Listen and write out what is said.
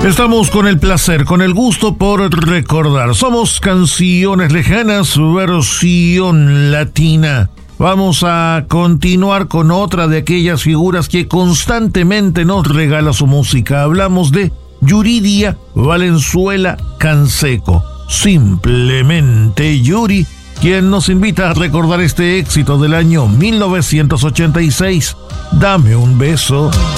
Estamos con el placer, con el gusto por recordar. Somos Canciones Lejanas, versión latina. Vamos a continuar con otra de aquellas figuras que constantemente nos regala su música. Hablamos de Yuridia Valenzuela Canseco. Simplemente Yuri, quien nos invita a recordar este éxito del año 1986. Dame un beso.